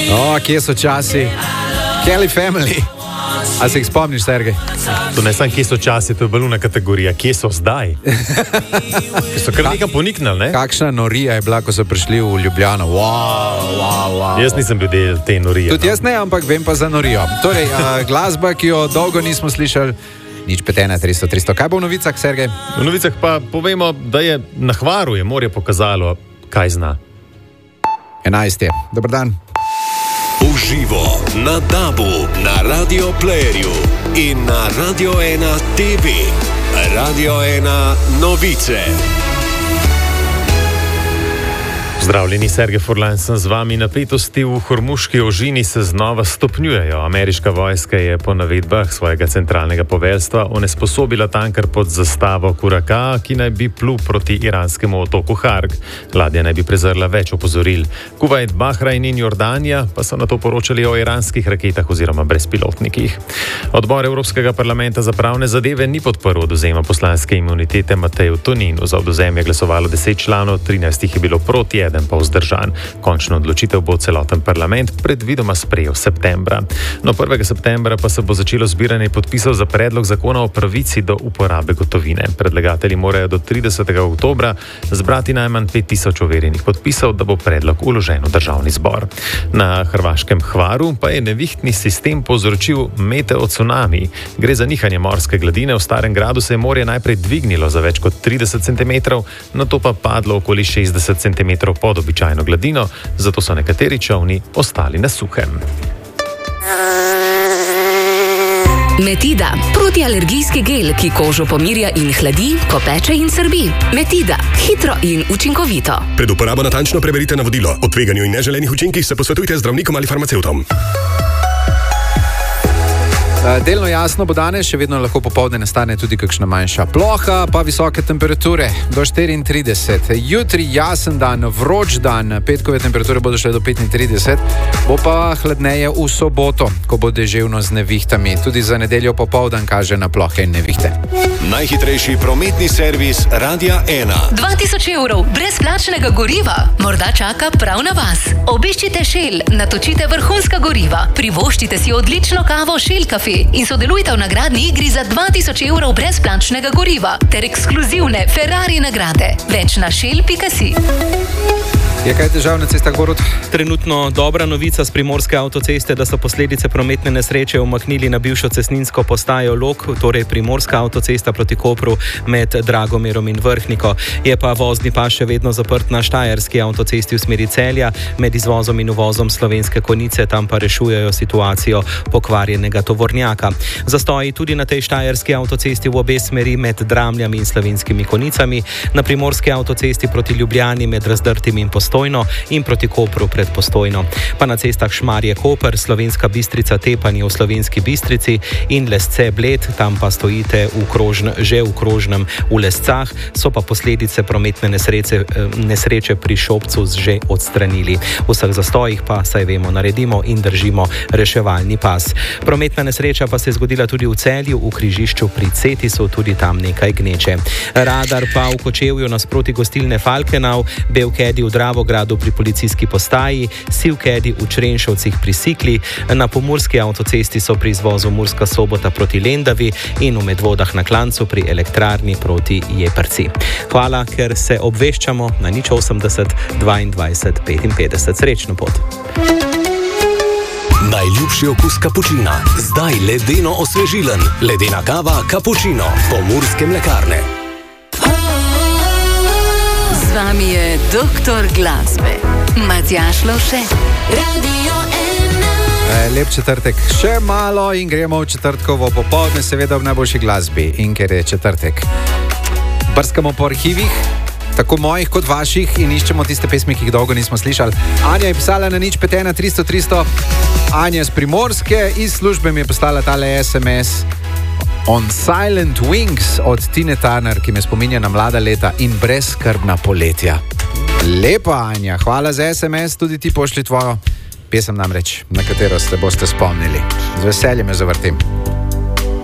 Kje so časi? Kelly Family. A se jih spomniš, Sergej? To ne samo, kje so časi, to je baluna kategorija. Kje so zdaj? So kar nekam poniknili, ne? Kakšna norija je bila, ko so prišli v Ljubljano. Wow. Jaz nisem bil del te norije. Tudi jaz ne, ampak vem pa za norijo. Torej, glasba, ki jo dolgo nismo slišali, nič petena, 300. Kaj bo v novicah, Sergej? V novicah pa povemo, da je na Hvaru je morje pokazalo, kaj zna. 11. Dobar dan. Uživo na DAB-u, na Radio Playerju in na Radio 1 TV. Radio 1 novice. Zdravljeni, Sergej Furlan sem z vami. Napetosti v hormuški ožini se znova stopnjujejo. Ameriška vojska je po navedbah svojega centralnega poveljstva onesposobila tanker pod zastavo Kuraka, ki naj bi plul proti iranskemu otoku Harg. Ladja naj bi prezrla več opozoril. Kuvajt, Bahrajn in Jordanija pa so na to poročali o iranskih raketah oziroma brezpilotnikih. Odbor Evropskega parlamenta za pravne zadeve ni podprl odvzema poslanske imunitete Mateju Toninu. Za odvzem je glasovalo 10 članov, 13 jih je bilo proti, eden pa vzdržan. Končno odločitev bo celoten parlament predvidoma sprejel septembra. No, 1. septembra pa se bo začelo zbiranje podpisov za predlog zakona o pravici do uporabe gotovine. Predlagatelji morajo do 30. oktobra zbrati najmanj 5000 overjenih podpisov, da bo predlog vložen v državni zbor. Na hrvaškem Hvaru pa je nevihtni sistem povzročil meteo cunami. Gre za nihanje morske gladine. V Starem gradu se je morje najprej dvignilo za več kot 30 cm, nato pa padlo okoli 60 cm pod običajno gladino, zato so nekateri čolni ostali na suhem. Metida, protialergijski gel, ki kožo pomirja in hladi, ko peče in srbi. Metida, hitro in učinkovito. Pred uporabo natančno preberite navodilo. O tveganju in neželenih učinkih se posvetujte z zdravnikom ali farmacevtom. Delno jasno bo danes, še vedno lahko popoldne nastane tudi kakšna manjša ploha, pa visoke temperature do 34. Jutri jasen dan, vroč dan, petkove temperature bodo šle do 35, bo pa hladneje v soboto, ko bo deževno z nevihtami. Tudi za nedeljo popoldan kaže na plohe in nevihte. Najhitrejši prometni servis Radia 1. 2000 evrov brezplačnega goriva morda čaka prav na vas. Obiščite Shell, natočite vrhunska goriva, privoščite si odlično kavo Shell Cafe in sodelujte v nagradni igri za 2000 evrov brezplačnega goriva ter ekskluzivne Ferrari nagrade. Več na shell.si. Je kaj težav na cestah, Borut? Trenutno dobra novica s primorske avtoceste, da so posledice prometne nesreče umaknili na bivšo cestninsko postajo Log, torej primorska avtocesta proti Kopru med Dragomirom in Vrhniko. Je pa vozni pas še vedno zaprt na štajerski avtocesti v smeri Celja, med izvozom in uvozom Slovenske Konjice, tam pa rešujejo situacijo pokvarjenega tovornjaka. Zastoji tudi na tej štajerski avtocesti v obe smeri med Dramljami in Slovenskimi Konjicami, na primorski avtocesti proti Ljubljani med Razdrtim in Postojno in proti Kopru pred Postojno. Pa na cestah Šmarje-Koper, Slovenska Bistrica Tepanje v Slovenski Bistrici in Lesce Bled, tam pa stojite že v krožnem v Lescah, so pa posledice prometne nesreče pri Šobcu že odstranili. V vseh zastojih pa, saj vemo, naredimo in držimo reševalni pas. Prometna nesreča pa se je zgodila tudi v Celju, v križišču pri Cetisu, tudi tam nekaj gneče. Radar pa v Kočevju nasproti gostilne Falkenau, Belkedi v Dravogradu pri policijski postaji, Sivkedi v Črenšovcih pri Sikli, na pomurski avtocesti so pri izvozu Murska Sobota proti Lendavi in v Medvodah na Klancu pri elektrarni proti Jeprci. Hvala, ker se obveščamo na 080 22 55. Srečno pot. Najljubši okus kapučina, zdaj ledeno osvežilen. Ledena kava Cappuccino, Pomurske mlekarne. Z vami je doktor glasbe, Matjaž Lovše, Radio 1. Lep četrtek, še malo in gremo v četrtkovo popoldne, seveda v najboljši glasbi. In ker je četrtek, brskamo po arhivih, tako mojih kot vaših, in iščemo tiste pesmi, ki jih dolgo nismo slišali. Anja je pisala na 051 300 300, Anja z Primorske, iz službe mi je poslala tale SMS On Silent Wings od Tine Turner, ki me spominja na mlada leta in brezskrbna poletja. Lepa, Anja, hvala za SMS, tudi ti pošli tvojo pesem namreč, na katero se boste spomnili. Z veseljem jo zavrtim.